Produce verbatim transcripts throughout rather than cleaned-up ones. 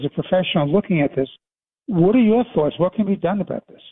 as a professional looking at this, what are your thoughts? What can be done about this?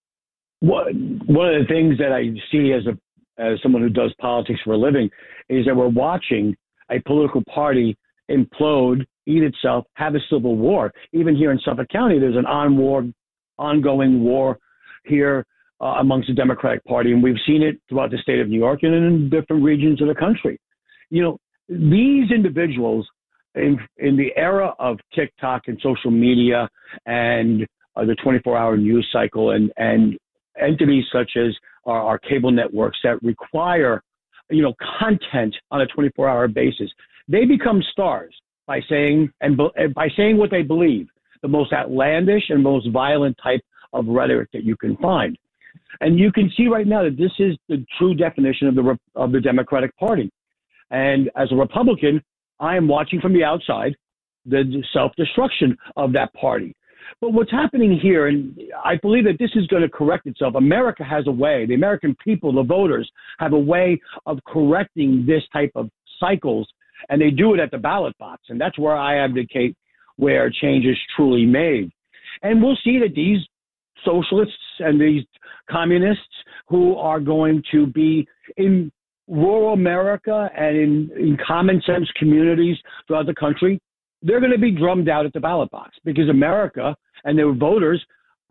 One of the things that I see as a as someone who does politics for a living is that we're watching a political party implode, eat itself, have a civil war. Even here in Suffolk County, there's an on war, ongoing war here uh, amongst the Democratic Party, and we've seen it throughout the state of New York and in different regions of the country. You know, these individuals in in the era of TikTok and social media and uh, the twenty-four hour news cycle and and entities such as our, our cable networks that require, you know, content on a twenty-four hour basis, they become stars by saying and by saying what they believe, the most outlandish and most violent type of rhetoric that you can find. And you can see right now that this is the true definition of the of the Democratic Party. And as a Republican, I am watching from the outside the self-destruction of that party. But what's happening here, and I believe that this is going to correct itself. America has a way, the American people, the voters, have a way of correcting this type of cycles, and they do it at the ballot box. And that's where I advocate where change is truly made. And we'll see that these socialists and these communists who are going to be in rural America and in, in common sense communities throughout the country, they're going to be drummed out at the ballot box because America and their voters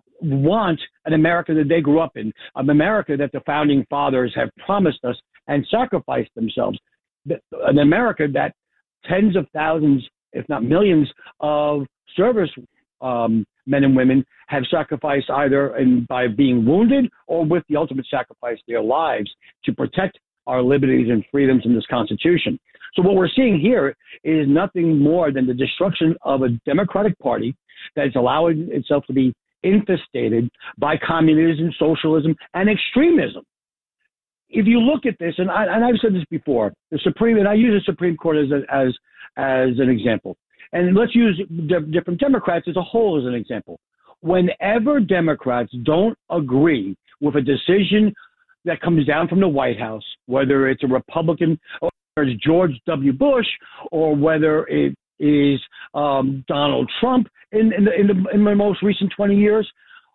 want an America that they grew up in, an America that the founding fathers have promised us and sacrificed themselves, an America that tens of thousands, if not millions, of service um, men and women have sacrificed either in, by being wounded or with the ultimate sacrifice of their lives to protect our liberties and freedoms in this Constitution. So what we're seeing here is nothing more than the destruction of a Democratic Party that is allowing itself to be infestated by communism, socialism, and extremism. If you look at this, and, I, and I've said this before, the Supreme, and I use the Supreme Court as a, as as an example, and let's use d- different Democrats as a whole as an example. Whenever Democrats don't agree with a decision that comes down from the White House, whether it's a Republican or it's George W. Bush, or whether it is um, Donald Trump in, in, the, in, the, in the most recent twenty years,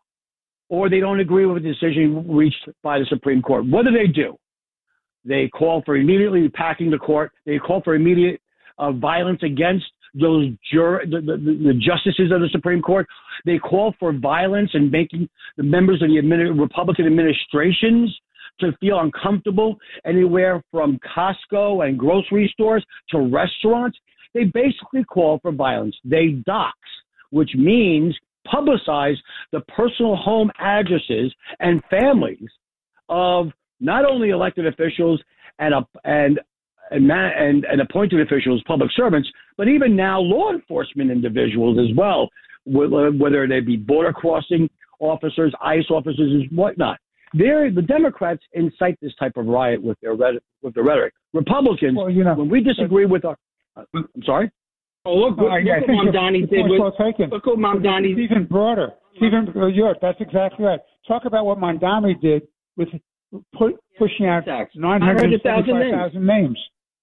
or they don't agree with a decision reached by the Supreme Court. What do they do? They call for immediately packing the court. They call for immediate uh, violence against those jur- the, the, the justices of the Supreme Court. They call for violence and making the members of the admin- Republican administrations to feel uncomfortable, anywhere from Costco and grocery stores to restaurants. They basically call for violence. They dox, which means publicize the personal home addresses and families of not only elected officials and, uh, and, and, and, and appointed officials, public servants, but even now law enforcement individuals as well, whether they be border crossing officers, ICE officers, and whatnot. They're, the Democrats incite this type of riot with their rhetoric. With their rhetoric. Republicans, well, you know, when we disagree with our, uh, I'm sorry. Oh, look, look, look what Mamdani did with. Look what Mamdani. It's even broader. It's even Europe. That's exactly right. Talk about what Mamdani did with pu- pushing out nine hundred seventy-five thousand names.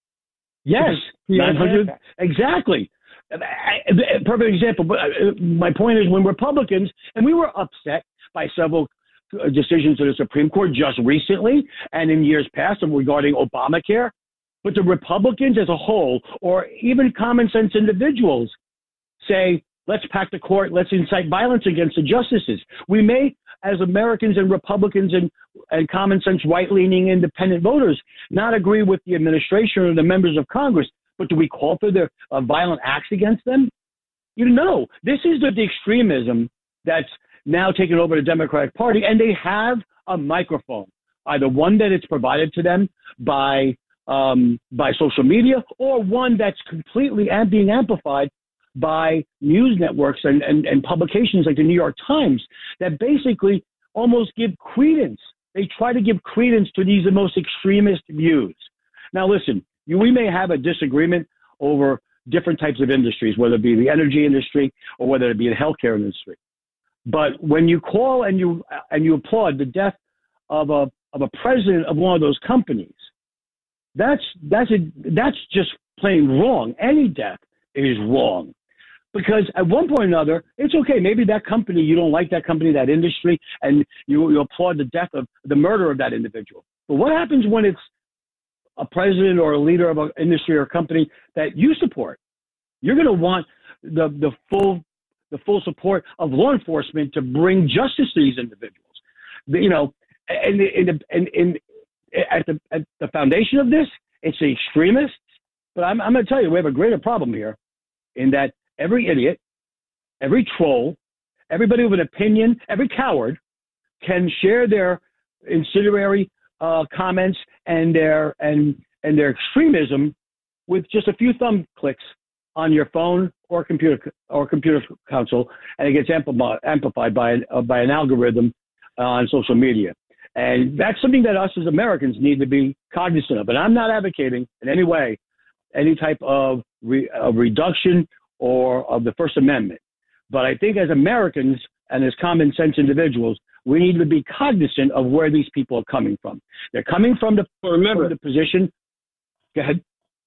Yes, nine hundred exactly. A perfect example. But my point is, when Republicans, and we were upset by several decisions of the Supreme Court just recently and in years past regarding Obamacare, but the Republicans as a whole, or even common sense individuals, say, let's pack the court, let's incite violence against the justices. We may, as Americans and Republicans and, and common sense right-leaning independent voters, not agree with the administration or the members of Congress, but do we call for their uh, violent acts against them? You know, this is the, the extremism that's now taken over the Democratic Party, and they have a microphone, either one that it's provided to them by um, by social media, or one that's completely am- being amplified by news networks and, and, and publications like the New York Times that basically almost give credence. They try to give credence to these the most extremist views. Now, listen, you, we may have a disagreement over different types of industries, whether it be the energy industry or whether it be the healthcare industry. But when you call and you and you applaud the death of a of a president of one of those companies, that's that's a, that's just plain wrong. Any death is wrong. Because at one point or another, it's okay. Maybe that company, you don't like that company, that industry, and you, you applaud the death of the murder of that individual. But what happens when it's a president or a leader of an industry or company that you support? You're going to want the, the full the full support of law enforcement to bring justice to these individuals. You know, and, and, and, and at the at the foundation of this, it's the extremists. But I'm, I'm going to tell you, we have a greater problem here in that every idiot, every troll, everybody with an opinion, every coward can share their incendiary uh, comments and their and and their extremism with just a few thumb clicks on your phone or computer or computer console, and it gets amplified amplified by an, uh, by an algorithm uh, on social media. And that's something that us as Americans need to be cognizant of. And I'm not advocating in any way any type of, re, of reduction or of the First Amendment. But I think as Americans and as common sense individuals, we need to be cognizant of where these people are coming from. They're coming from the, well, remember, from the position. Go ahead.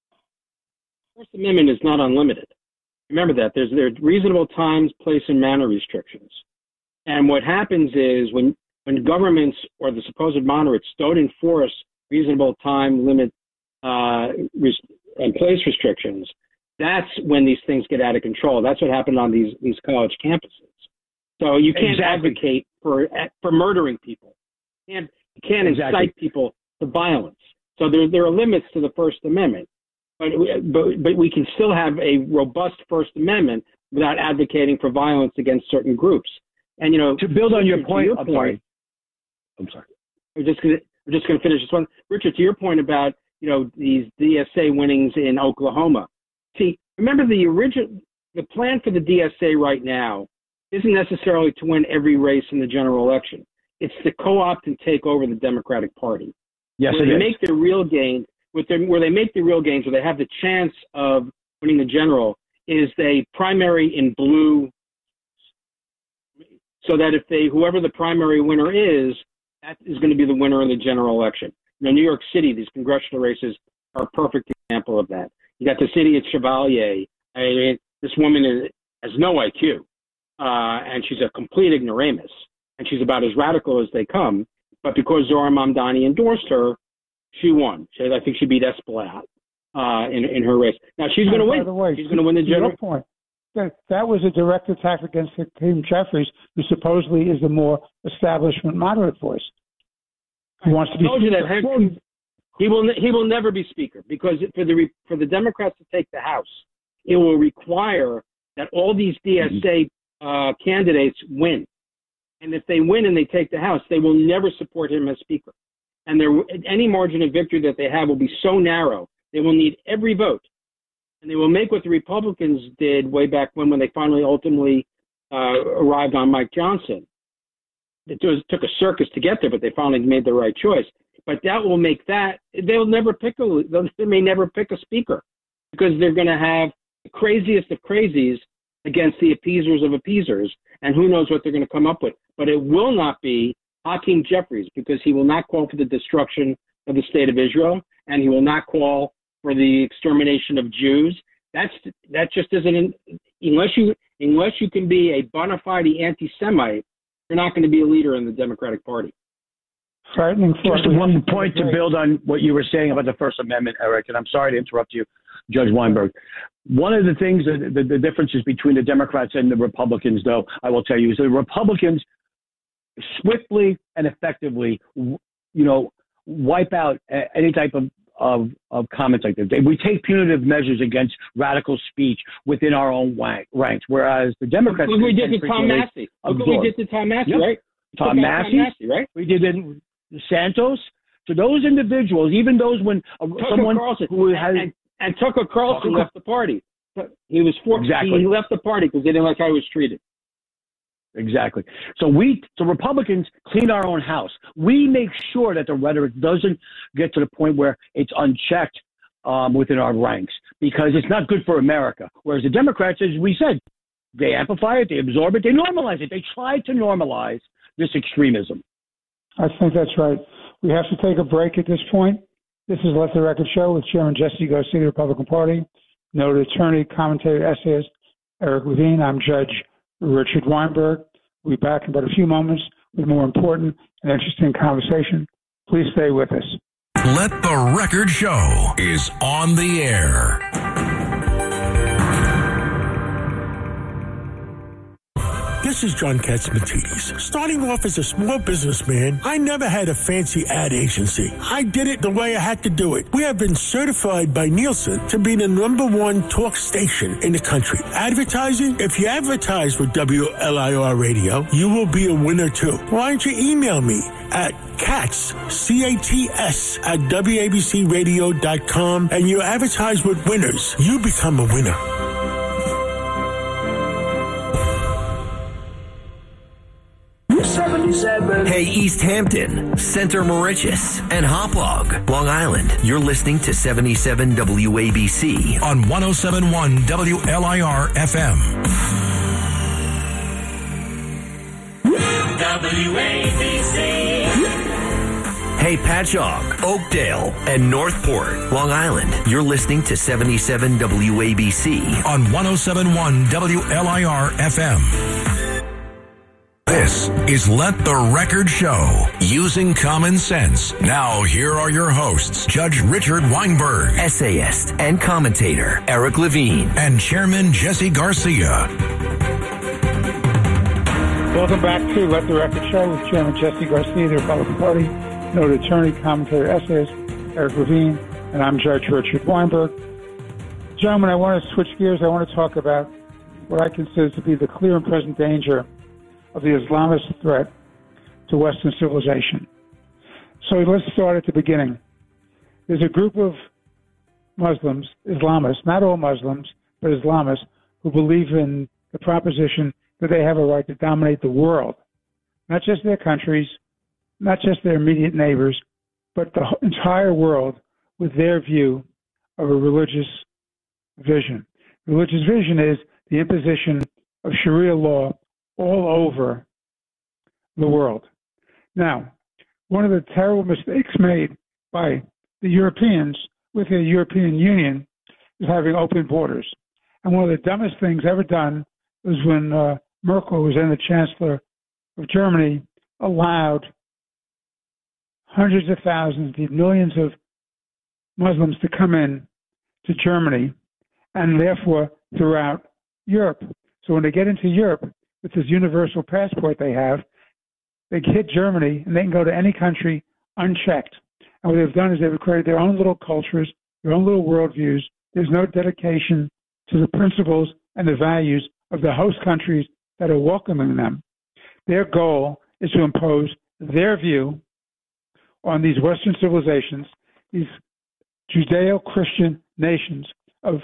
First Amendment is not unlimited. Remember that. There's there are reasonable times, place, and manner restrictions. And what happens is when, when governments or the supposed moderates don't enforce reasonable time, limit, uh, res- and place restrictions, that's when these things get out of control. That's what happened on these, these college campuses. So you can't exactly. advocate for for murdering people. You can't, you can't exactly. incite people to violence. So there there are limits to the First Amendment. But, but but we can still have a robust First Amendment without advocating for violence against certain groups. And you know, to build on your point, your I'm point, sorry. I'm sorry. I'm just gonna I'm just gonna finish this one, Richard. To your point about you know these D S A winnings in Oklahoma. See, remember the original the plan for the D S A right now isn't necessarily to win every race in the general election. It's to co-opt and take over the Democratic Party. Yes, where it they is. make their real gains. With their, where they make the real gains, where they have the chance of winning the general, is they primary in blue, so that if they, whoever the primary winner is, that is going to be the winner in the general election. You know, New York City, these congressional races are a perfect example of that. You got the city of Chevalier. I mean, this woman is, has no I Q, uh, and she's a complete ignoramus, and she's about as radical as they come. But because Zohar Mamdani endorsed her, she won. She, I think she beat Espaillat uh, in in her race. Now she's going to win. By the way, she's going to win the general. Your point. That that was a direct attack against Hakeem Jeffries, who supposedly is the more establishment moderate voice. He wants to be. I told you that Hakeem, he will he will never be speaker because for the for the Democrats to take the House, it will require that all these D S A uh, candidates win, and if they win and they take the House, they will never support him as speaker. And there, any margin of victory that they have will be so narrow, they will need every vote. And they will make what the Republicans did way back when, when they finally ultimately uh, arrived on Mike Johnson. It was, took a circus to get there, but they finally made the right choice. But that will make that, they'll never pick a, they may never pick a speaker because they're going to have the craziest of crazies against the appeasers of appeasers. And who knows what they're going to come up with. But it will not be Hakeem Jeffries, because he will not call for the destruction of the state of Israel, and he will not call for the extermination of Jews. That's that just isn't unless you unless you can be a bona fide anti-Semite, you're not going to be a leader in the Democratic Party. Frightening. Just one point to build on what you were saying about the First Amendment, Eric, and I'm sorry to interrupt you, Judge Weinberg. One of the things, that, the, the differences between the Democrats and the Republicans, though, I will tell you, is the Republicans swiftly and effectively, you know, wipe out any type of, of, of comments like this. We take punitive measures against radical speech within our own ranks, whereas the Democrats... Look what we did to Tom Massey. Look what we did to Tom Massey, yep. right? Tom Massey, Massey, right? We did in Santos. To those individuals, even those when uh, someone Carlson, who has... And, and Tucker Carlson Tucker, left the party. He was forced. Exactly. He left the party because they didn't like how he was treated. Exactly. So we, so Republicans, clean our own house. We make sure that the rhetoric doesn't get to the point where it's unchecked um, within our ranks, because it's not good for America. Whereas the Democrats, as we said, they amplify it, they absorb it, they normalize it. They try to normalize this extremism. I think that's right. We have to take a break at this point. This is Let the Record Show with Chairman Jesse Garcia, the Republican Party, noted attorney, commentator, essayist, Eric Levine. I'm Judge Richard Weinberg. We'll be back in about a few moments with more important and interesting conversation. Please stay with us. Let the Record Show is on the air. This is John Katsimatidis. Starting off as a small businessman, I never had a fancy ad agency. I did it the way I had to do it. We have been certified by Nielsen to be the number one talk station in the country. Advertising? If you advertise with W L I R Radio, you will be a winner too. Why don't you email me at Cats, C A T S, at W A B C radio dot com, and you advertise with winners. You become a winner. Hey, East Hampton, Center Mauritius, and Hauppauge, Long Island. You're listening to seventy-seven W A B C on one oh seven point one W L I R F M. W A B C. Hey, Patchogue, Oakdale, and Northport, Long Island. You're listening to seventy-seven W A B C on one oh seven point one W L I R F M. This is Let the Record Show, using common sense. Now, here are your hosts, Judge Richard Weinberg, essayist and commentator Eric Levine, and Chairman Jesse Garcia. Welcome back to Let the Record Show with Chairman Jesse Garcia, the Republican Party, noted attorney, commentator, essayist Eric Levine, and I'm Judge Richard Weinberg. Gentlemen, I want to switch gears. I want to talk about what I consider to be the clear and present danger of the Islamist threat to Western civilization. So let's start at the beginning. There's a group of Muslims, Islamists, not all Muslims, but Islamists, who believe in the proposition that they have a right to dominate the world, not just their countries, not just their immediate neighbors, but the entire world with their view of a religious vision. Religious vision is the imposition of Sharia law all over the world. Now, one of the terrible mistakes made by the Europeans with the European Union is having open borders. And one of the dumbest things ever done was when uh, Merkel was then the Chancellor of Germany, allowed hundreds of thousands, millions of Muslims to come in to Germany and therefore throughout Europe. So when they get into Europe, with this universal passport they have, they hit Germany and they can go to any country unchecked. And what they've done is they've created their own little cultures, their own little worldviews. There's no dedication to the principles and the values of the host countries that are welcoming them. Their goal is to impose their view on these Western civilizations, these Judeo-Christian nations of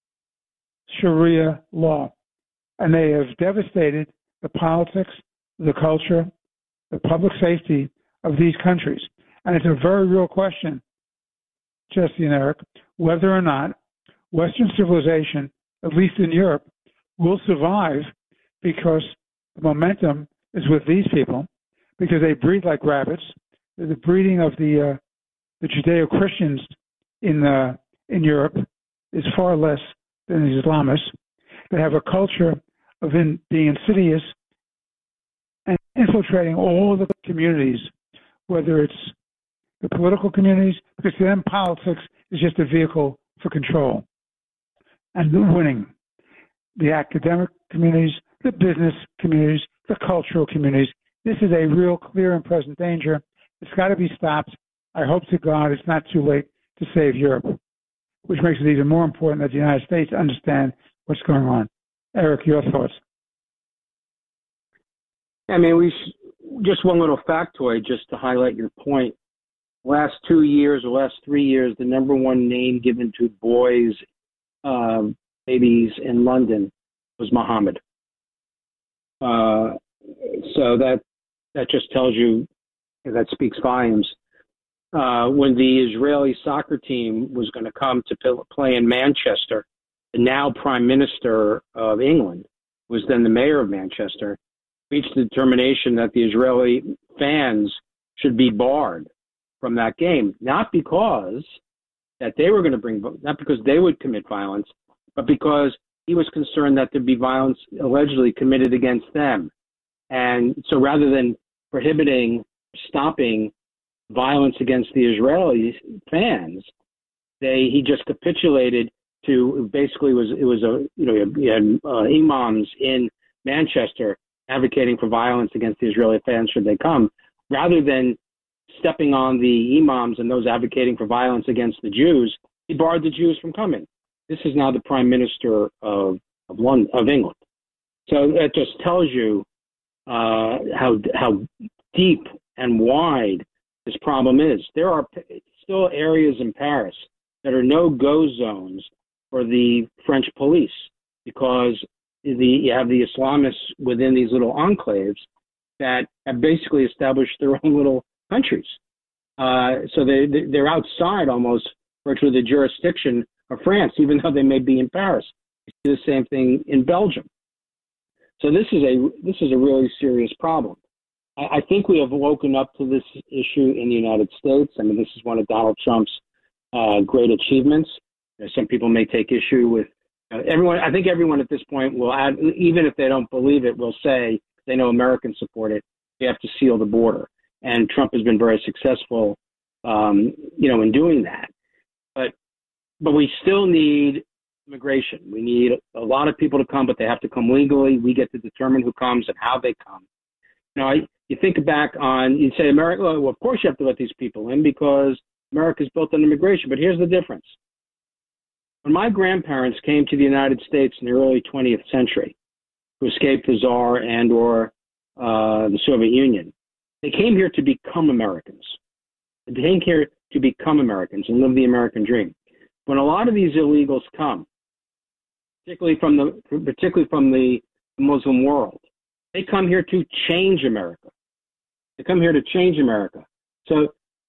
Sharia law. And they have devastated the politics, the culture, the public safety of these countries. And it's a very real question, Jesse and Eric, whether or not Western civilization, at least in Europe, will survive because the momentum is with these people, because they breed like rabbits. The breeding of the uh, the Judeo-Christians in uh, in Europe is far less than the Islamists. They have a culture of in, being insidious and infiltrating all the communities, whether it's the political communities, because to them politics is just a vehicle for control and winning. The academic communities, the business communities, the cultural communities. This is a real clear and present danger. It's got to be stopped. I hope to God it's not too late to save Europe, which makes it even more important that the United States understand what's going on. Eric, your thoughts? I mean, we sh- just one little factoid just to highlight your point. Last two years or last three years, the number one name given to boys, um, babies in London was Muhammad. Uh, so that that just tells you, that speaks volumes. Uh, when the Israeli soccer team was going to come to play in Manchester, the now Prime Minister of England, who was then the mayor of Manchester, reached the determination that the Israeli fans should be barred from that game, not because that they were going to bring, not because they would commit violence, but because he was concerned that there'd be violence allegedly committed against them. And so rather than prohibiting, stopping violence against the Israeli fans, they he just capitulated to basically was it was a you know you had uh, imams in Manchester advocating for violence against the Israeli fans should they come, rather than stepping on the imams and those advocating for violence against the Jews. He barred the Jews from coming. This is now the Prime Minister of of London, of England. So that just tells you uh, how how deep and wide this problem is. There are still areas in Paris that are no-go zones for the French police because the, you have the Islamists within these little enclaves that have basically established their own little countries. Uh, so they, they're outside almost virtually the jurisdiction of France, even though they may be in Paris. You see the same thing in Belgium. So this is a this is a really serious problem. I, I think we have woken up to this issue in the United States. I mean, this is one of Donald Trump's uh, great achievements. You know, some people may take issue with uh, everyone. I think everyone at this point will add, even if they don't believe it, will say they know Americans support it. They have to seal the border, and Trump has been very successful, um, you know, in doing that. But but we still need immigration. We need a lot of people to come, but they have to come legally. We get to determine who comes and how they come. You know, I, you think back on, you say, America, well, of course you have to let these people in because America is built on immigration. But here's the difference. When my grandparents came to the United States in the early twentieth century to escape the Tsar and or uh, the Soviet Union, they came here to become Americans. They came here to become Americans and live the American dream. When a lot of these illegals come, particularly from the particularly from the Muslim world, they come here to change America. They come here to change America. So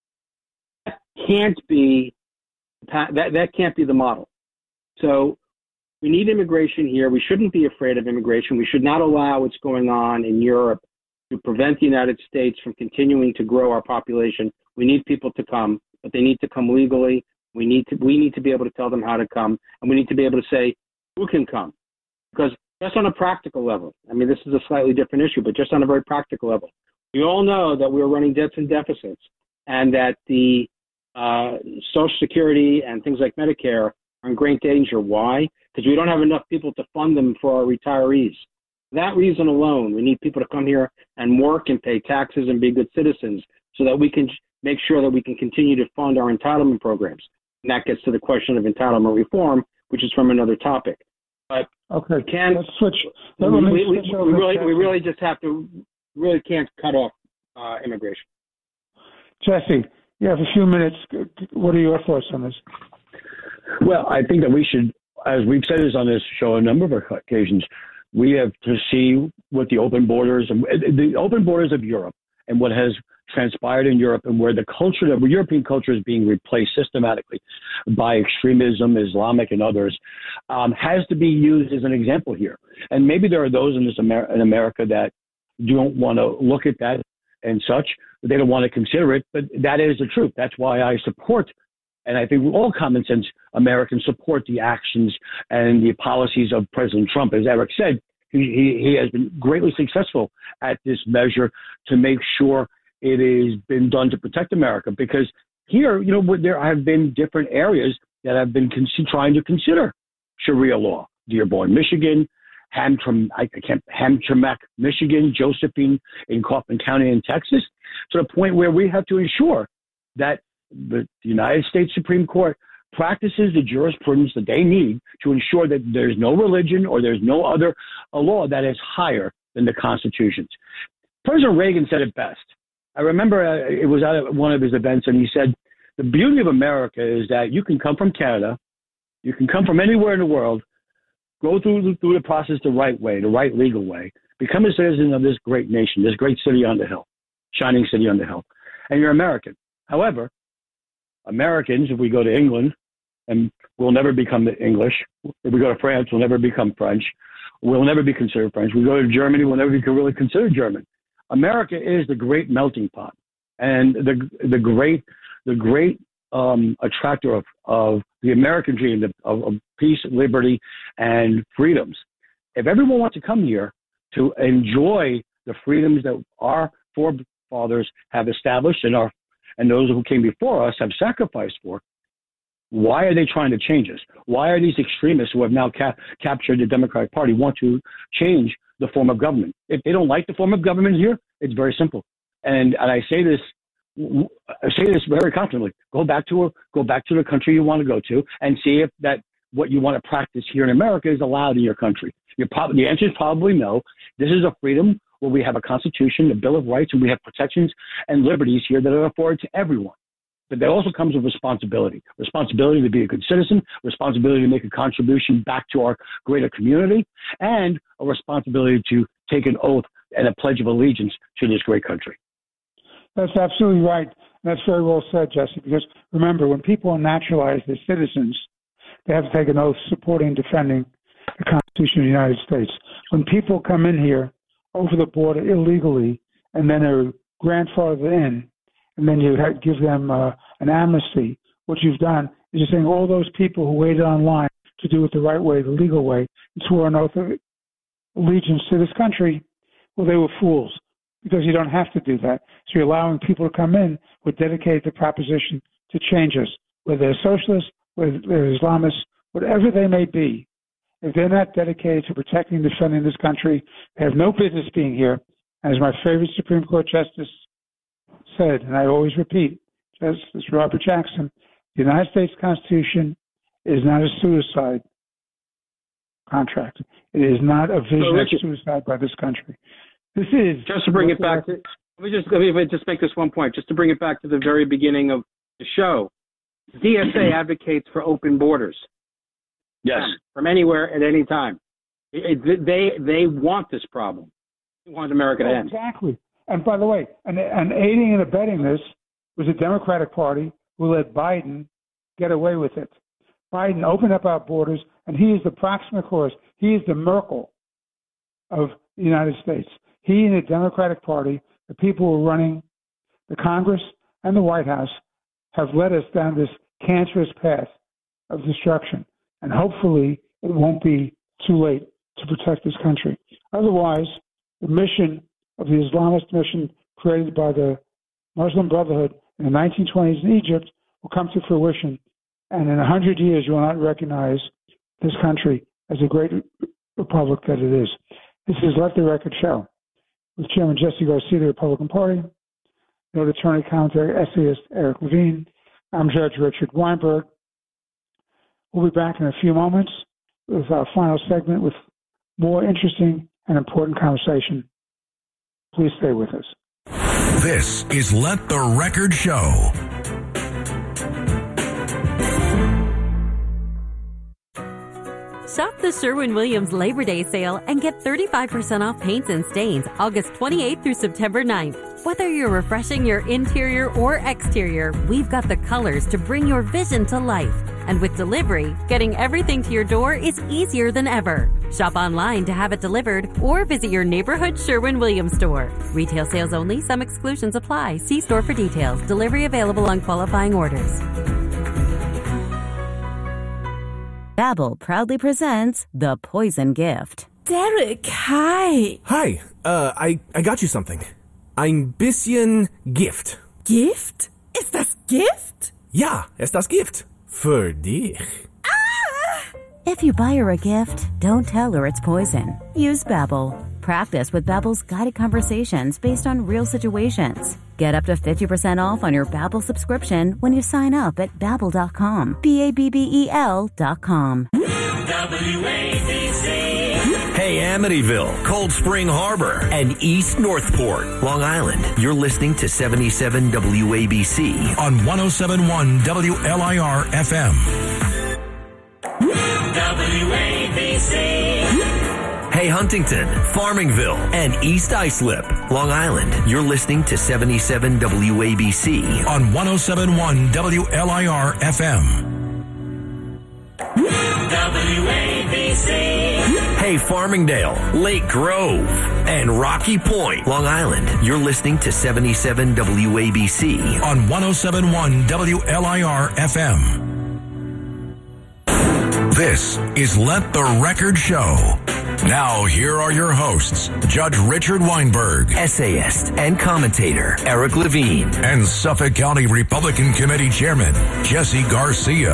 that can't be that that can't be the model. So we need immigration here. We shouldn't be afraid of immigration. We should not allow what's going on in Europe to prevent the United States from continuing to grow our population. We need people to come, but they need to come legally. We need to we need to be able to tell them how to come, and we need to be able to say who can come. Because just on a practical level, I mean, this is a slightly different issue, but just on a very practical level, we all know that we're running debts and deficits, and that the uh, Social Security and things like Medicare are in great danger. Why? Because we don't have enough people to fund them for our retirees. For that reason alone, we need people to come here and work and pay taxes and be good citizens so that we can make sure that we can continue to fund our entitlement programs. And that gets to the question of entitlement reform, which is from another topic. But okay, we can't let's switch. We, Let we, we, switch we really, we really just have to, really can't cut off uh, immigration. Jesse, you have a few minutes. What are your thoughts on this? Well, I think that we should, as we've said this on this show a number of occasions, we have to see what the open borders and the open borders of Europe and what has transpired in Europe and where the culture, the European culture is being replaced systematically by extremism, Islamic and others, um, has to be used as an example here. And maybe there are those in this Amer- in America that don't want to look at that and such. They don't want to consider it, but that is the truth. That's why I support, and I think all common sense Americans support the actions and the policies of President Trump. As Eric said, he, he, he has been greatly successful at this measure to make sure it has been done to protect America. Because here, you know, there have been different areas that have been con- trying to consider Sharia law. Dearborn, Michigan, Hamtramck, I can't, Hamtramck, Michigan, Josephine in Kaufman County in Texas, to the point where we have to ensure that the United States Supreme Court practices the jurisprudence that they need to ensure that there's no religion or there's no other a law that is higher than the Constitution's. President Reagan said it best. I remember uh, it was at one of his events, and he said, the beauty of America is that you can come from Canada, you can come from anywhere in the world, go through, through the process the right way, the right legal way, become a citizen of this great nation, this great city on the hill, shining city on the hill, and you're American. However, Americans, if we go to England, and we'll never become English. If we go to France, we'll never become French. We'll never be considered French. We go to Germany, we'll never be really considered German. America is the great melting pot and the the great the great um, attractor of, of the American dream of, of peace, liberty, and freedoms. If everyone wants to come here to enjoy the freedoms that our forefathers have established and our and those who came before us have sacrificed for, why are they trying to change us? Why are these extremists who have now cap- captured the Democratic Party want to change the form of government? If they don't like the form of government here, it's very simple. And, and I say this, I say this very confidently. Go back to a, go back to the country you want to go to and see if that what you want to practice here in America is allowed in your country. You're probably, the answer is probably no. This is a freedom where we have a constitution, a Bill of Rights, and we have protections and liberties here that are afforded to everyone. But there also comes with responsibility, responsibility to be a good citizen, responsibility to make a contribution back to our greater community, and a responsibility to take an oath and a pledge of allegiance to this great country. That's absolutely right. That's very well said, Jesse, because remember, when people are naturalized as citizens, they have to take an oath supporting and defending the Constitution of the United States. When people come in here over the border illegally and then are grandfathered in, and then you give them uh, an amnesty, what you've done is you're saying all those people who waited online to do it the right way, the legal way, and swore an oath of allegiance to this country, well, they were fools, because you don't have to do that. So you're allowing people to come in who are dedicated to proposition to change us, whether they're socialists, whether they're Islamists, whatever they may be. If they're not dedicated to protecting and defending this country, they have no business being here. As my favorite Supreme Court Justice said, and I always repeat, Justice Robert Jackson, the United States Constitution is not a suicide contract. It is not a vision of suicide by this country. This is just to bring it back to. Let me just let me just make this one point. Just to bring it back to the very beginning of the show, D S A advocates for open borders. Yes, from anywhere at any time. It, it, they they want this problem. They want America to oh, end. Exactly. And by the way, and, and aiding and abetting this was the Democratic Party who let Biden get away with it. Biden opened up our borders, and he is the proximate cause. He is the Merkel of the United States. He and the Democratic Party, the people who are running the Congress and the White House, have led us down this cancerous path of destruction. And hopefully it won't be too late to protect this country. Otherwise, the mission of the Islamist mission created by the Muslim Brotherhood in the nineteen twenties in Egypt will come to fruition. And in a hundred years, you will not recognize this country as a great republic that it is. This is Let the Record Show with Chairman Jesse Garcia, the Republican Party, noted attorney, commentary, essayist Eric Levine. I'm Judge Richard Weinberg. We'll be back in a few moments with our final segment with more interesting and important conversation. Please stay with us. This is Let the Record Show. Shop the Sherwin-Williams Labor Day sale and get thirty-five percent off paints and stains August twenty-eighth through September ninth. Whether you're refreshing your interior or exterior, we've got the colors to bring your vision to life. And with delivery, getting everything to your door is easier than ever. Shop online to have it delivered or visit your neighborhood Sherwin-Williams store. Retail sales only. Some exclusions apply. See store for details. Delivery available on qualifying orders. Babbel proudly presents The Poison Gift. Derek, hi. Hi, uh, I, I got you something. Ein bisschen Gift. Gift? Ist das Gift? Ja, ist das Gift. Für dich. Ah! If you buy her a gift, don't tell her it's poison. Use Babbel. Practice with Babbel's guided conversations based on real situations. Get up to fifty percent off on your Babbel subscription when you sign up at Babbel dot com. B A B B E L dot com. W A B C. Hey, Amityville, Cold Spring Harbor, and East Northport, Long Island. You're listening to seventy-seven W A B C on one oh seven point one W L I R F M. W A B C. Hey, Huntington, Farmingville, and East Islip, Long Island. You're listening to seventy-seven W A B C on one oh seven point one W L I R F M. W W A B C. Hey, Farmingdale, Lake Grove, and Rocky Point, Long Island. You're listening to seventy-seven W A B C on one oh seven point one W L I R F M. This is Let the Record Show. Now, here are your hosts, Judge Richard Weinberg, essayist and commentator Eric Levine, and Suffolk County Republican Committee Chairman Jesse Garcia.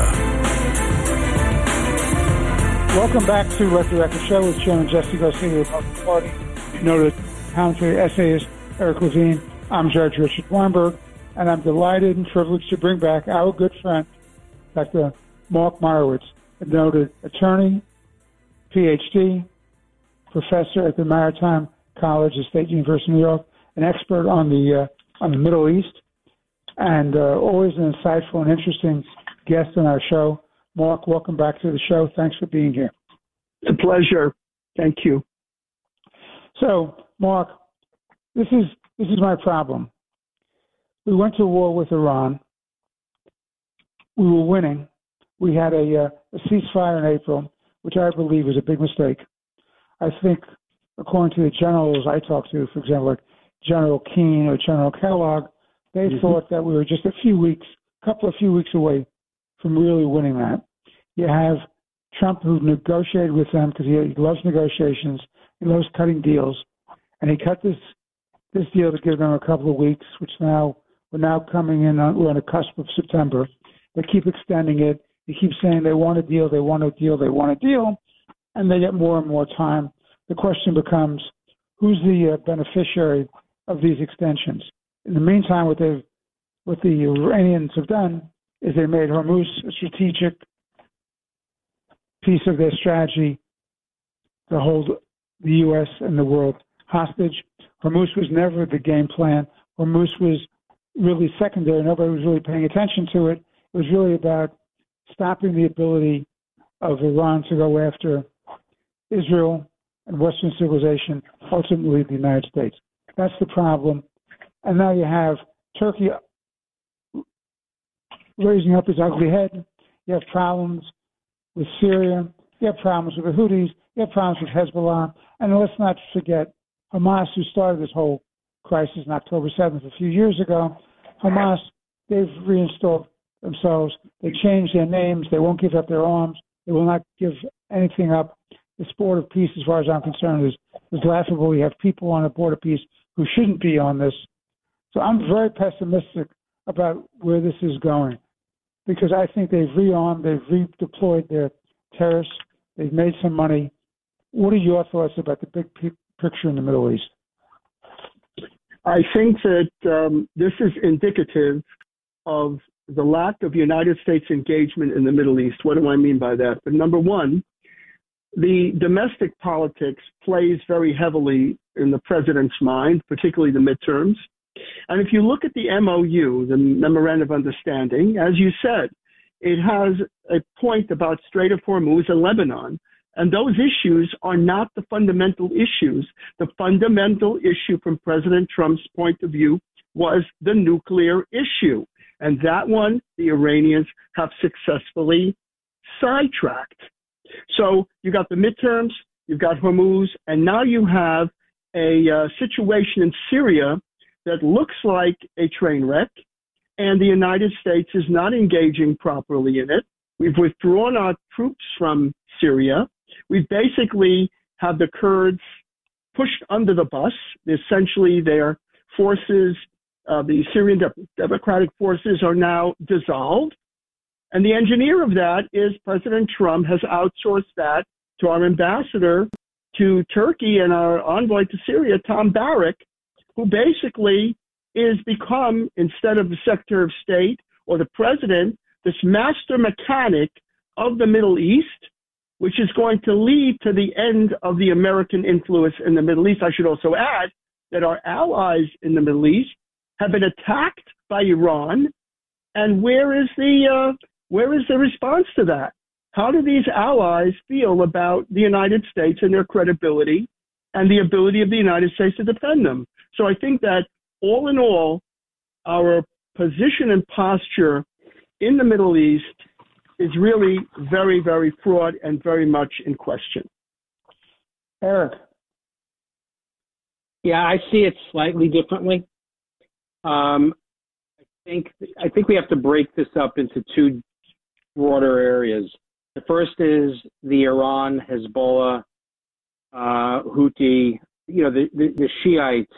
Welcome back to Let the Record Show with Chairman Jesse Garcia of the Republican Party, noted commentator, essayist Eric Levine. I'm Judge Richard Weinberg, and I'm delighted and privileged to bring back our good friend, Doctor Mark Meyerowitz, a noted attorney, P H D, professor at the Maritime College of State University of New York, an expert on the uh, on the Middle East, and uh, always an insightful and interesting guest on our show. Mark, welcome back to the show. Thanks for being here. It's a pleasure. Thank you. So, Mark, this is this is my problem. We went to war with Iran. We were winning. We had a, uh, a ceasefire in April, which I believe was a big mistake. I think, according to the generals I talked to, for example, like General Keane or General Kellogg, they mm-hmm. thought that we were just a few weeks, a couple of few weeks away from really winning that. You have Trump, who negotiated with them because he, he loves negotiations, he loves cutting deals, and he cut this this deal to give them a couple of weeks, which now we're now coming in on, we're on the cusp of September. They keep extending it. They keep saying they want a deal, they want a deal, they want a deal, and they get more and more time. The question becomes, who's the uh, beneficiary of these extensions? In the meantime, what they've, what the Iranians have done is they made Hormuz a strategic piece of their strategy to hold the U S and the world hostage. Hormuz was never the game plan. Hormuz was really secondary. Nobody was really paying attention to it. It was really about stopping the ability of Iran to go after Israel and Western civilization, ultimately the United States. That's the problem. And now you have Turkey raising up his ugly head. You have problems with Syria. You have problems with the Houthis. You have problems with Hezbollah. And let's not forget Hamas, who started this whole crisis on October seventh a few years ago. Hamas, they've reinstalled themselves. They changed their names. They won't give up their arms. They will not give anything up. The sport of peace, as far as I'm concerned, is, is laughable. We have people on the board of peace who shouldn't be on this. So I'm very pessimistic about where this is going because I think they've rearmed, they've redeployed their terrorists, they've made some money. What are your thoughts about the big p- picture in the Middle East? I think that um, this is indicative of the lack of United States engagement in the Middle East. What do I mean by that? But number one, the domestic politics plays very heavily in the president's mind, particularly the midterms. And if you look at the M O U, the Memorandum of Understanding, as you said, it has a point about Strait of Hormuz and Lebanon. And those issues are not the fundamental issues. The fundamental issue from President Trump's point of view was the nuclear issue. And that one, the Iranians have successfully sidetracked. So you got the midterms, you've got Hormuz, and now you have a uh, situation in Syria that looks like a train wreck, and the United States is not engaging properly in it. We've withdrawn our troops from Syria. We've basically had the Kurds pushed under the bus. Essentially, their forces, uh, the Syrian De- Democratic Forces, are now dissolved. And the engineer of that is President Trump has outsourced that to our ambassador to Turkey and our envoy to Syria, Tom Barrack, who basically is become, instead of the Secretary of State or the president, this master mechanic of the Middle East, which is going to lead to the end of the American influence in the Middle East. I should also add that our allies in the Middle East have been attacked by Iran. And where is the uh, where is the response to that? How do these allies feel about the United States and their credibility and the ability of the United States to defend them? So I think that all in all, our position and posture in the Middle East is really very, very fraught and very much in question. Eric. Yeah, I see it slightly differently. Um, I think I think we have to break this up into two broader areas. The first is the Iran, Hezbollah, uh, Houthi, you know, the, the, the Shiite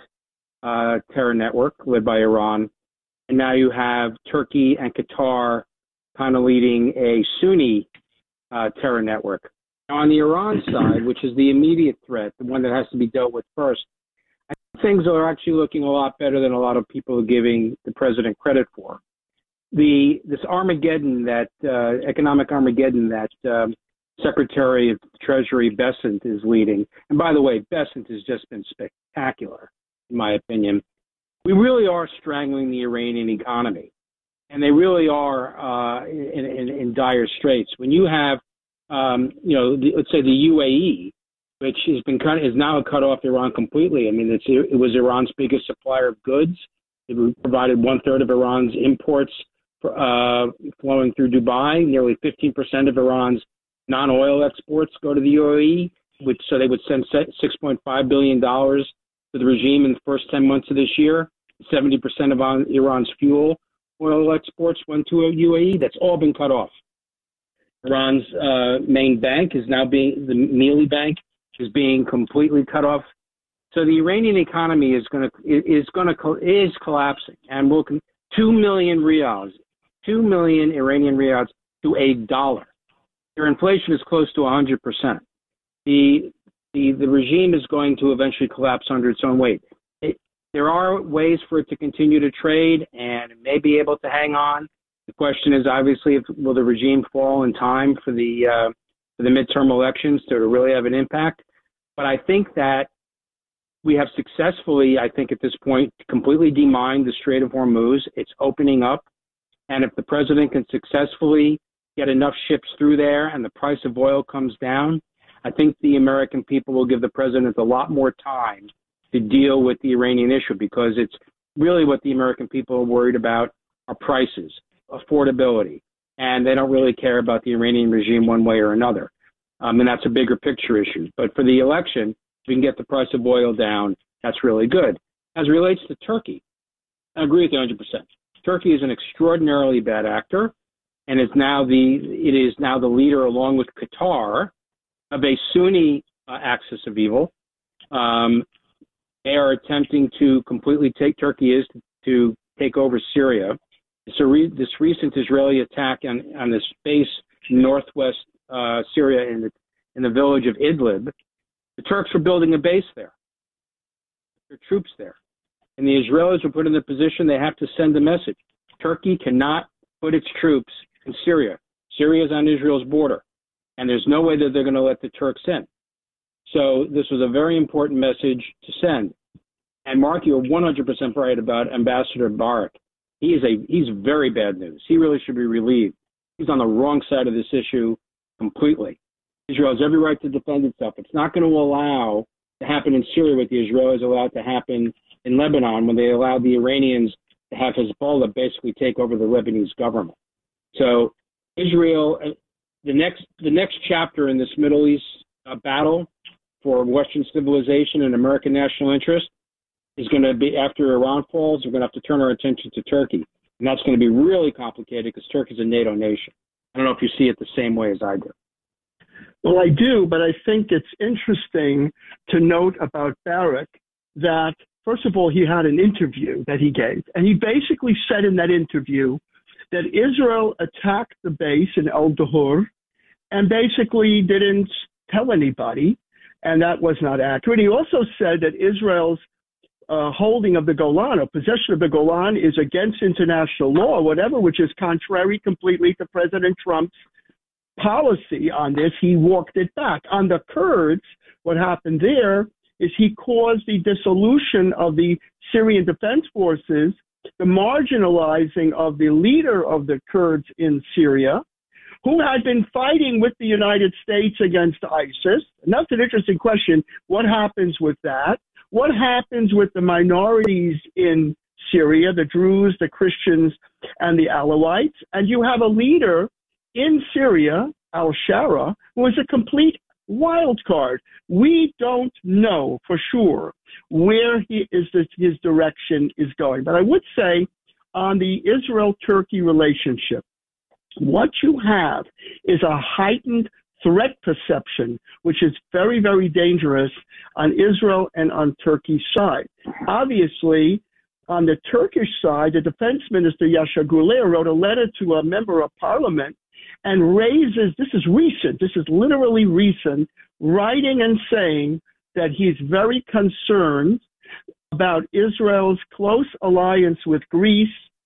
uh, terror network led by Iran. And now you have Turkey and Qatar kind of leading a Sunni uh, terror network. Now, on the Iran side, which is the immediate threat, the one that has to be dealt with first, I think things are actually looking a lot better than a lot of people are giving the president credit for. The this Armageddon, that uh, economic Armageddon that um, Secretary of Treasury Bessent is leading, and by the way, Bessent has just been spectacular, in my opinion. We really are strangling the Iranian economy, and they really are uh, in, in, in dire straits. When you have, um, you know, the, let's say the U A E, which has been cut, is now cut off Iran completely. I mean, it's, it was Iran's biggest supplier of goods. It provided one third of Iran's imports for, uh, flowing through Dubai. Nearly fifteen percent of Iran's non-oil exports go to the U A E, which so they would send six point five billion dollars to the regime in the first ten months of this year. seventy percent of Iran's fuel oil exports went to a U A E. That's all been cut off. Iran's uh, main bank is now being, the Mealy Bank is being completely cut off. So the Iranian economy is going to is going to is collapsing, and will two million riyals, two million Iranian riyals to a dollar. Their inflation is close to one hundred percent. The the the regime is going to eventually collapse under its own weight. It, there are ways for it to continue to trade, and it may be able to hang on. The question is obviously, if, will the regime fall in time for the uh, for the midterm elections to really have an impact? But I think that we have successfully, I think at this point, completely demined the Strait of Hormuz. It's opening up. And if the president can successfully get enough ships through there and the price of oil comes down, I think the American people will give the president a lot more time to deal with the Iranian issue, because it's really what the American people are worried about are prices, affordability, and they don't really care about the Iranian regime one way or another. Um, and that's a bigger picture issue. But for the election, if we can get the price of oil down, that's really good. As it relates to Turkey, I agree with you one hundred percent. Turkey is an extraordinarily bad actor, and it's now the it is now the leader, along with Qatar, of a Sunni uh, axis of evil. Um, they are attempting to completely take Turkey is to, to take over Syria. So re, this recent Israeli attack on, on this base in northwest uh, Syria in the in the village of Idlib, the Turks were building a base there. There are troops there. And the Israelis were put in the position they have to send a message. Turkey cannot put its troops in Syria. Syria is on Israel's border, and there's no way that they're going to let the Turks in. So this was a very important message to send. And Mark, you're one hundred percent right about Ambassador Barak. He is a he's very bad news. He really should be relieved. He's on the wrong side of this issue completely. Israel has every right to defend itself. It's not going to allow to happen in Syria what the Israelis allowed to happen in Lebanon when they allowed the Iranians to have Hezbollah basically take over the Lebanese government. So Israel, the next the next chapter in this Middle East uh, battle for Western civilization and American national interest is going to be, after Iran falls, we're going to have to turn our attention to Turkey. And that's going to be really complicated because Turkey is a NATO nation. I don't know if you see it the same way as I do. Well, I do, but I think it's interesting to note about Barak that, first of all, he had an interview that he gave, and he basically said in that interview that Israel attacked the base in El Dahur and basically didn't tell anybody, and that was not accurate. He also said that Israel's uh, holding of the Golan, or possession of the Golan, is against international law or whatever, which is contrary completely to President Trump's policy on this. He walked it back. On the Kurds, what happened there is he caused the dissolution of the Syrian Defense Forces, the marginalizing of the leader of the Kurds in Syria, who had been fighting with the United States against ISIS. And that's an interesting question. What happens with that? What happens with the minorities in Syria, the Druze, the Christians, and the Alawites? And you have a leader in Syria, al-Shara, was a complete wild card. We don't know for sure where he is, his direction is going. But I would say on the Israel-Turkey relationship, what you have is a heightened threat perception, which is very, very dangerous on Israel and on Turkey's side. Obviously, on the Turkish side, the defense minister, Yasha Guler, wrote a letter to a member of parliament and raises, this is recent, this is literally recent, writing and saying that he's very concerned about Israel's close alliance with Greece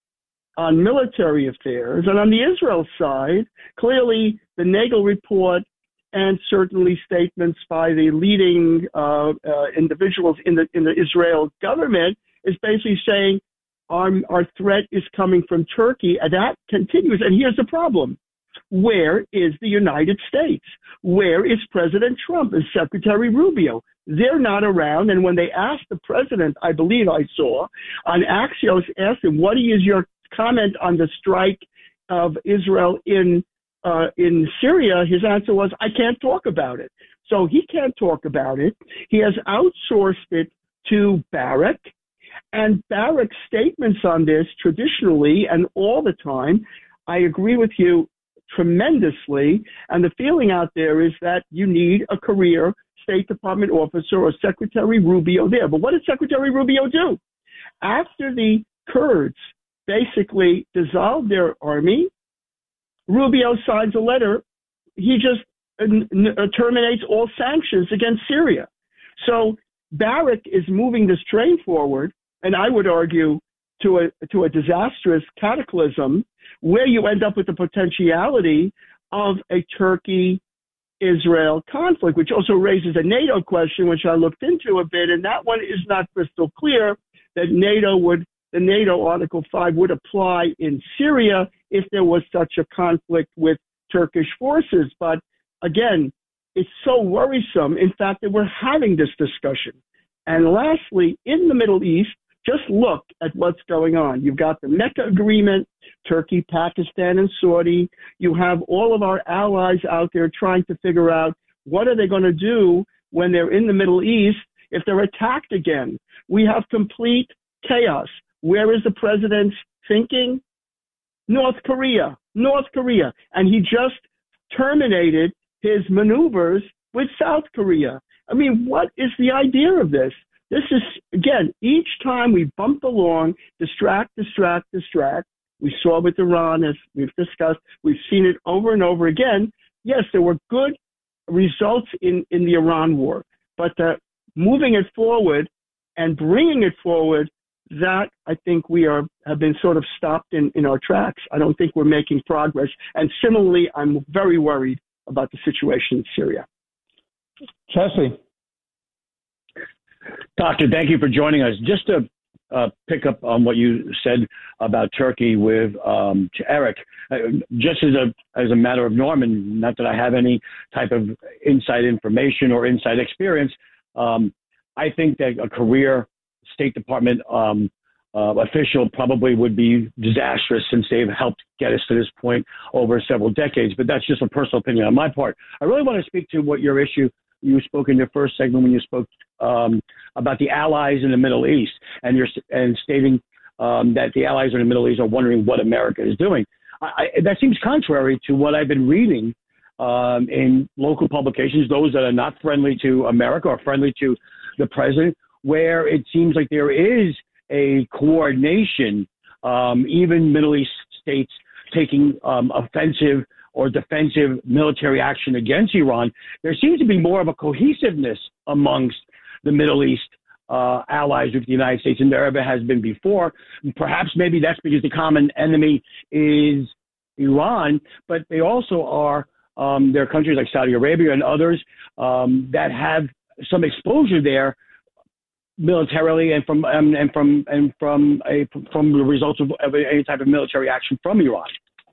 on military affairs. And on the Israel side, clearly the Nagel report and certainly statements by the leading uh, uh, individuals in the in the Israel government is basically saying our, our threat is coming from Turkey, and that continues. And here's the problem. Where is the United States? Where is President Trump and Secretary Rubio? They're not around. And when they asked the president, I believe I saw, on Axios, asked him, what is your comment on the strike of Israel in uh, in Syria? His answer was, I can't talk about it. So he can't talk about it. He has outsourced it to Barak. And Barak's statements on this traditionally and all the time, I agree with you tremendously. And the feeling out there is that you need a career State Department officer or Secretary Rubio there. But what did Secretary Rubio do? After the Kurds basically dissolved their army, Rubio signs a letter. He just uh, terminates all sanctions against Syria. So Barak is moving this train forward, and I would argue to a to a disastrous cataclysm where you end up with the potentiality of a Turkey-Israel conflict, which also raises a NATO question, which I looked into a bit, and that one is not crystal clear that NATO would, the NATO Article five would apply in Syria if there was such a conflict with Turkish forces. But again, it's so worrisome, in fact, that we're having this discussion. And lastly, in the Middle East, just look at what's going on. You've got the Mecca Agreement, Turkey, Pakistan, and Saudi. You have all of our allies out there trying to figure out what are they going to do when they're in the Middle East if they're attacked again. We have complete chaos. Where is the president's thinking? North Korea, North Korea. And he just terminated his maneuvers with South Korea. I mean, what is the idea of this? This is, again, each time we bump along, distract, distract, distract. We saw with Iran, as we've discussed. We've seen it over and over again. Yes, there were good results in, in the Iran war, but uh, moving it forward and bringing it forward, that I think we are have been sort of stopped in, in our tracks. I don't think we're making progress. And similarly, I'm very worried about the situation in Syria. Jesse. Doctor, thank you for joining us. Just to uh, pick up on what you said about Turkey with um, Eric, uh, just as a as a matter of norm, and not that I have any type of inside information or inside experience, um, I think that a career State Department um, uh, official probably would be disastrous since they've helped get us to this point over several decades. But that's just a personal opinion on my part. I really want to speak to what your issue you spoke in your first segment when you spoke um, about the allies in the Middle East, and you're and stating um, that the allies in the Middle East are wondering what America is doing. I, I, that seems contrary to what I've been reading um, in local publications, those that are not friendly to America or friendly to the president, where it seems like there is a coordination, um, even Middle East states taking um, offensive or defensive military action against Iran. There seems to be more of a cohesiveness amongst the Middle East uh, allies with the United States than there ever has been before. Perhaps maybe that's because the common enemy is Iran, but they also are, um, there are countries like Saudi Arabia and others um, that have some exposure there militarily and from um, and from and from a from the results of, of any type of military action from Iran.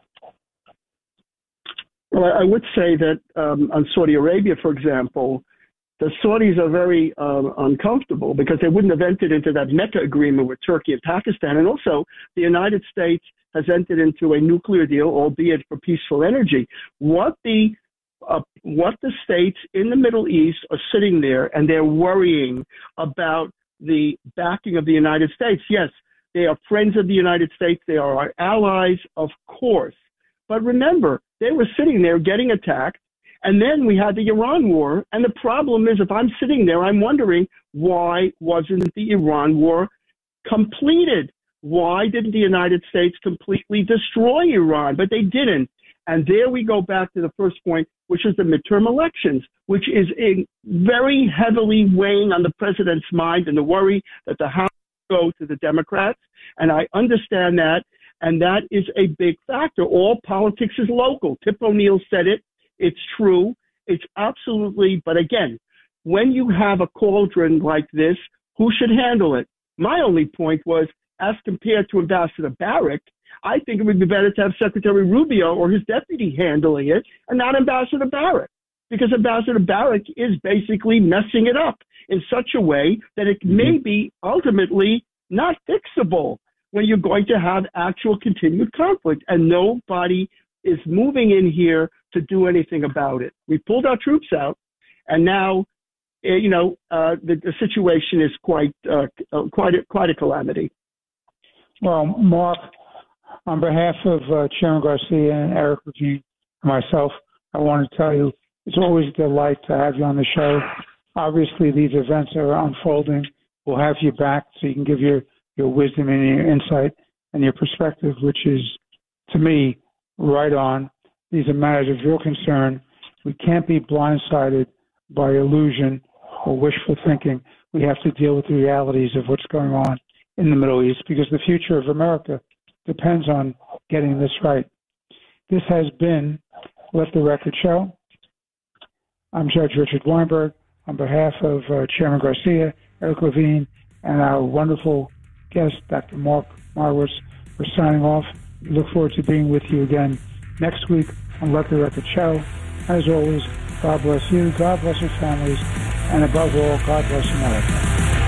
Well, I would say that um, on Saudi Arabia, for example, the Saudis are very uh, uncomfortable because they wouldn't have entered into that Mecca agreement with Turkey and Pakistan. And also, the United States has entered into a nuclear deal, albeit for peaceful energy. What the uh, what the states in the Middle East are sitting there and they're worrying about the backing of the United States. Yes, they are friends of the United States. They are our allies, of course. But remember, they were sitting there getting attacked. And then we had the Iran war. And the problem is, if I'm sitting there, I'm wondering, why wasn't the Iran war completed? Why didn't the United States completely destroy Iran? But they didn't. And there we go back to the first point, which is the midterm elections, which is in very heavily weighing on the president's mind and the worry that the House will go to the Democrats. And I understand that. And that is a big factor. All politics is local. Tip O'Neill said it. It's true. It's absolutely. But again, when you have a cauldron like this, who should handle it? My only point was, as compared to Ambassador Barrack, I think it would be better to have Secretary Rubio or his deputy handling it and not Ambassador Barrack, because Ambassador Barrack is basically messing it up in such a way that it may be ultimately not fixable when you're going to have actual continued conflict, and nobody is moving in here to do anything about it. We pulled our troops out, and now, you know, uh, the, the situation is quite, uh, quite, a, quite a calamity. Well, Mark, on behalf of uh, Chairman Garcia and Eric Levine and myself, I want to tell you it's always a delight to have you on the show. Obviously, these events are unfolding. We'll have you back so you can give your, your wisdom and your insight and your perspective, which is, to me, right on. These are matters of real concern. We can't be blindsided by illusion or wishful thinking. We have to deal with the realities of what's going on in the Middle East, because the future of America depends on getting this right. This has been Let the Record Show. I'm Judge Richard Weinberg. On behalf of uh, Chairman Garcia, Eric Levine, and our wonderful guest, Doctor Mark Marwitz, we're signing off. We look forward to being with you again next week on Let the Record Show. As always, God bless you, God bless your families, and above all, God bless America.